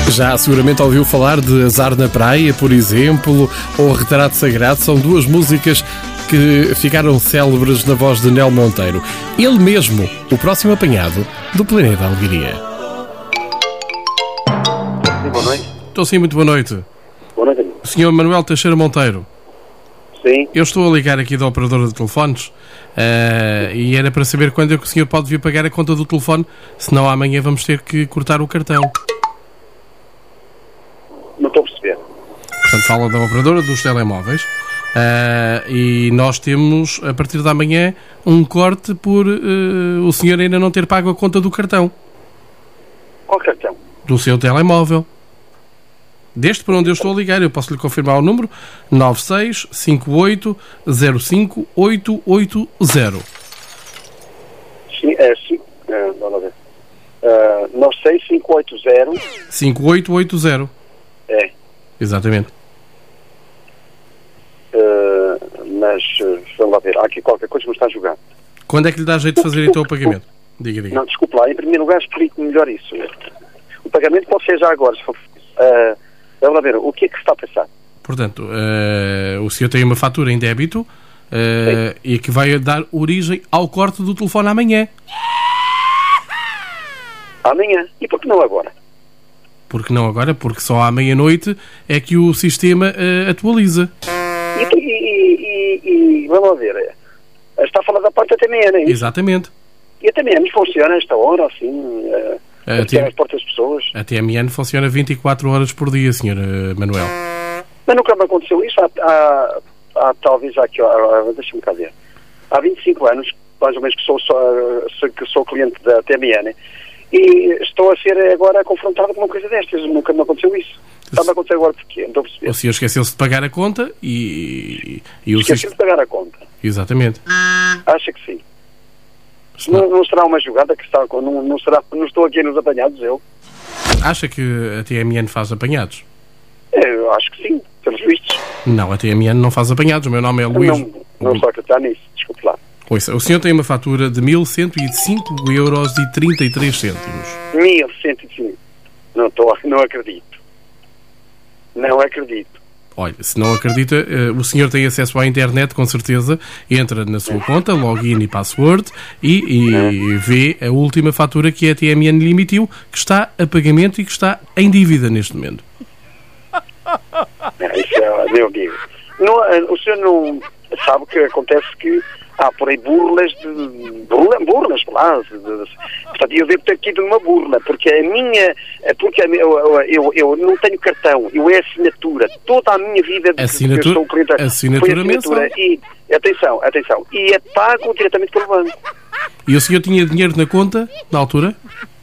Já seguramente ouviu falar de Azar na Praia, por exemplo, ou Retrato Sagrado. São duas músicas que ficaram célebres na voz de Nel Monteiro. Ele mesmo, o próximo apanhado do Planeta Alegria. Sim, boa noite. Estou sim, muito boa noite. Boa noite, amigo. Sr. Manuel Teixeira Monteiro. Sim. Eu estou a ligar aqui da operadora de telefones e era para saber quando é que o senhor pode vir pagar a conta do telefone, senão amanhã vamos ter que cortar o cartão. Não estou a perceber. Portanto, fala da operadora dos telemóveis e nós temos, a partir de amanhã, um corte por o senhor ainda não ter pago a conta do cartão. Qual cartão? Do seu telemóvel. Deste para onde eu estou a ligar, eu posso lhe confirmar o número: 9658058880. Sim, vamos ver. 96580. 5880. É. Exatamente. Mas, vamos lá ver, há aqui qualquer coisa que me está a jogar. Quando é que lhe dá jeito de fazer então o pagamento? Diga. Não, desculpe lá, em primeiro lugar explique-me melhor isso. O pagamento pode ser já agora, se for preciso. Vamos lá ver, o que é que se está a pensar? Portanto, o senhor tem uma fatura em débito e que vai dar origem ao corte do telefone amanhã. Amanhã? E por que não agora? Porque não agora? Porque só à meia-noite é que o sistema atualiza. E vamos lá ver, está a falar da parte da TMN, é isso? Exatamente. E a TMN funciona a esta hora, assim, as portas das pessoas? A TMN funciona 24 horas por dia, Sr. Manuel. Mas nunca me aconteceu isso, talvez aqui, deixa-me cá ver. Há 25 anos, mais ou menos, que sou cliente da TMN e estou a ser agora confrontado com uma coisa destas. Nunca me aconteceu isso. Está-me a acontecer agora porquê? Não estou a perceber. O senhor esqueceu-se de pagar a conta e Esqueci de pagar a conta. Exatamente. Acha que sim? Não será uma jogada que está... Não estou aqui nos apanhados, eu. Acha que a TMN faz apanhados? Eu acho que sim, pelos vistos. Não, a TMN não faz apanhados. O meu nome é Luís. Não estou a acreditar nisso, desculpe lá. Ouça, o senhor tem uma fatura de 1.105,33€. 1.105. Não acredito. Não acredito. Olha, se não acredita, o senhor tem acesso à internet, com certeza, entra na sua conta, login e password, e vê a última fatura que a TMN lhe emitiu, que está a pagamento e que está em dívida neste momento. Isso é meu amigo. O senhor não sabe o que acontece, que há por aí burlas, lá. Portanto, eu devo ter tido uma burla, porque eu não tenho cartão, eu é assinatura. Toda a minha vida assinatura, eu sou cliente, assinatura mensal. E, atenção, e é pago diretamente pelo banco. E o senhor tinha dinheiro na conta, na altura?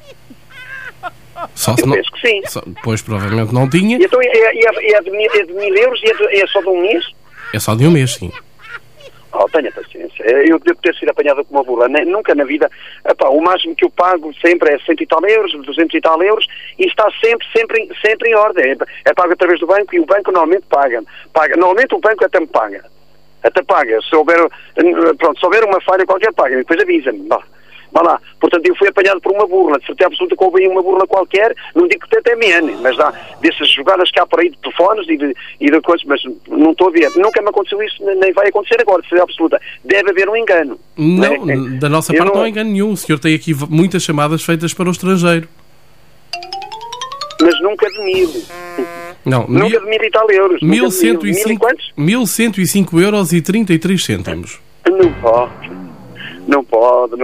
Penso que sim. Pois, provavelmente não tinha. E então é de 1.000 euros e é só de um mês? É só de um mês, sim. Tenha paciência. Eu devo ter sido apanhado com uma burla. Nunca na vida. O máximo que eu pago sempre é 100 e tal euros, 200 e tal euros, e está sempre em ordem. É pago através do banco e o banco normalmente paga. Normalmente o banco até me paga. Se houver uma falha qualquer, paga. E depois avisa-me. Vá lá. Portanto, eu fui apanhado por uma burla. De certeza absoluta que houve uma burla qualquer, não digo que até TMN, mas há dessas jogadas que há por aí de telefones e de coisas, mas não estou a ver. Nunca me aconteceu isso, nem vai acontecer agora, de certeza absoluta. Deve haver um engano. Não, da nossa parte não há engano nenhum. O senhor tem aqui muitas chamadas feitas para o estrangeiro. Mas nunca de 1.000. Não, nunca de 1.000 e tal euros. 1.105,33€. Não pode.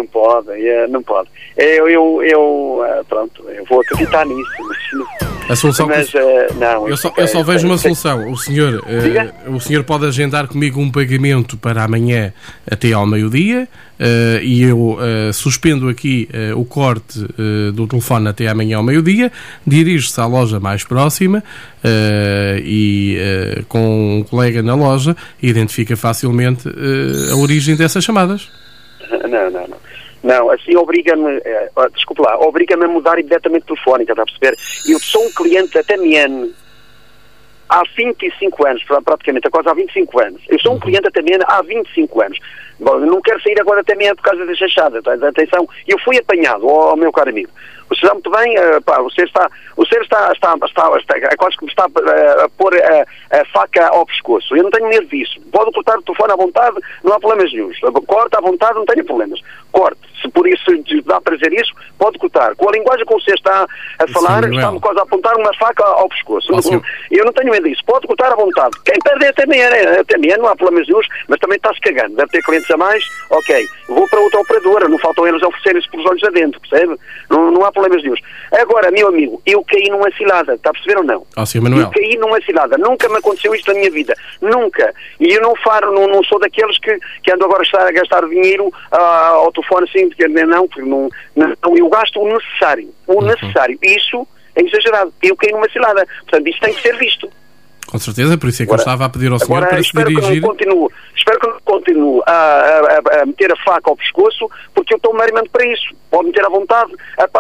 Eu vou acreditar nisso. A solução eu só vejo uma solução. O senhor pode agendar comigo um pagamento para amanhã até ao meio-dia e eu suspendo aqui o corte do telefone até amanhã ao meio-dia, dirige-se à loja mais próxima e com um colega na loja identifica facilmente a origem dessas chamadas. Não, assim obriga-me, obriga-me a mudar imediatamente telefónica, está a perceber? Eu sou um cliente da TMN há 25 anos, praticamente, quase há 25 anos. Eu sou um cliente da TMN há 25 anos. Bom, não quero sair agora da TMN por causa da chachada, tá? Atenção, eu fui apanhado, meu caro amigo, você está muito bem, o senhor está quase que me está a pôr a faca ao pescoço. Eu não tenho medo disso. Pode cortar o telefone à vontade, não há problemas nenhum. Corta à vontade, não tenho problemas. Corte. Se por isso dá para dizer isso, pode cortar. Com a linguagem que você está a falar, está-me quase a apontar uma faca ao pescoço. Eu não tenho medo disso. Pode cortar à vontade. Quem perde é a TMN, não há problemas nenhum, mas também está-se cagando. Deve ter clientes a mais, ok. Vou para outra operadora, não faltam eles a oferecerem-se pelos olhos adentro, percebe? Não há problemas nenhum. Agora, meu amigo, eu caí numa cilada, está a perceber ou não? Sr. Manuel. Eu caí numa cilada. Nunca me aconteceu isto na minha vida. Nunca. E eu não sou daqueles que ando agora a gastar dinheiro ao telefone assim, porque eu gasto o necessário. O necessário. Isso é exagerado. Eu caí numa cilada. Portanto, isso tem que ser visto. Com certeza, por isso é que eu estava a pedir ao senhor para se dirigir. Espero que não continue a meter a faca ao pescoço, porque eu estou meramente para isso. Pode meter à vontade.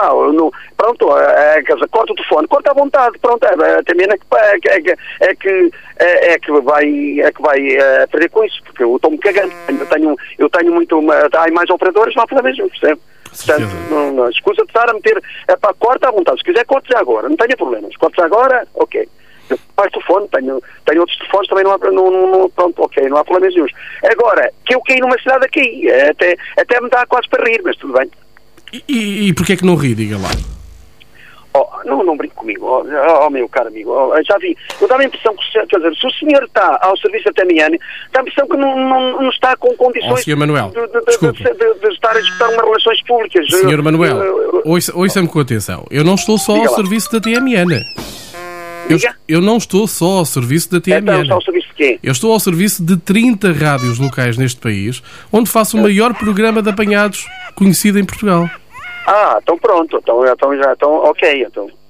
Corta o telefone, corta à vontade. Pronto, também é que vai perder com isso, porque eu estou-me cagando. Eu tenho muito. Há mais operadores, não há problema mesmo, percebe? Portanto, não escusa de estar a meter. Corta à vontade. Se quiser, corte já agora. Não tenha problemas. Corte já agora, ok. Pai telefone, tenho outros telefones, também não há problemas nenhum. Agora, que eu caí numa cidade aqui, até me dá quase para rir, mas tudo bem. E porquê é que não ri, diga lá? Não brinque comigo, meu caro amigo, já vi, eu dá a impressão que, quer dizer, se o senhor está ao serviço da TMN, dá a impressão que não está com condições Sr. Manuel, de estar a disputar umas relações públicas. Sr. Manuel, ouça-me com atenção, eu não estou só ao serviço da TMN. Eu não estou só ao serviço da TMN. Então, está ao serviço de quê? Eu estou ao serviço de 30 rádios locais neste país, onde faço o maior programa de apanhados conhecido em Portugal. Então pronto. Ok.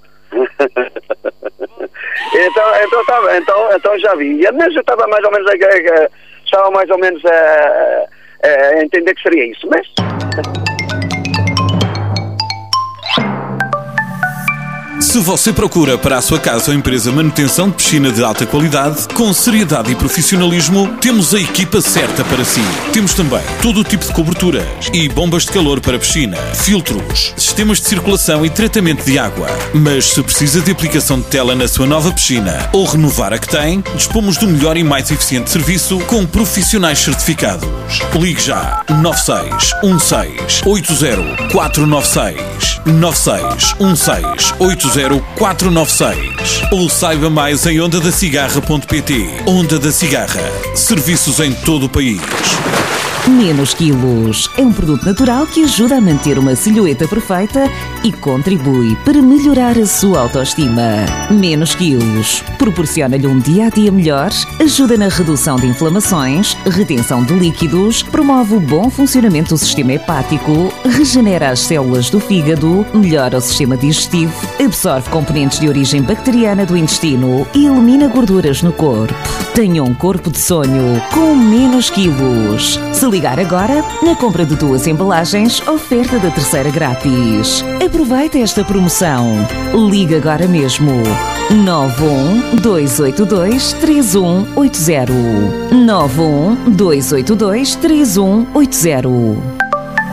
Então já vi. Mas eu estava mais ou menos a entender que seria isso, mas... Se você procura para a sua casa ou empresa manutenção de piscina de alta qualidade, com seriedade e profissionalismo, temos a equipa certa para si. Temos também todo o tipo de coberturas e bombas de calor para piscina, filtros, sistemas de circulação e tratamento de água. Mas se precisa de aplicação de tela na sua nova piscina ou renovar a que tem, dispomos do melhor e mais eficiente serviço com profissionais certificados. Ligue já 9616 80 496 9616 80 496 ou saiba mais em ondadacigarra.pt. Onda da Cigarra. Serviços em todo o país. Menos Quilos é um produto natural que ajuda a manter uma silhueta perfeita e contribui para melhorar a sua autoestima. Menos Quilos proporciona-lhe um dia-a-dia melhor, ajuda na redução de inflamações, retenção de líquidos, promove o bom funcionamento do sistema hepático, regenera as células do fígado, melhora o sistema digestivo, absorve componentes de origem bacteriana do intestino e elimina gorduras no corpo. Tenha um corpo de sonho com Menos Quilos. Se ligar agora, na compra de 2 embalagens, oferta da 3ª grátis. Aproveite esta promoção. Ligue agora mesmo. 91 282 3180. 91 282 3180.